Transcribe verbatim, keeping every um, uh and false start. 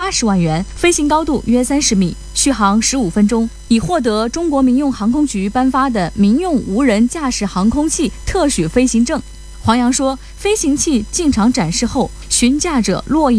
八十万元，飞行高度约三十米，续航十五分钟，已获得中国民用航空局颁发的民用无人驾驶航空器特许飞行证。黄洋说，飞行器进场展示后，询驾者络绎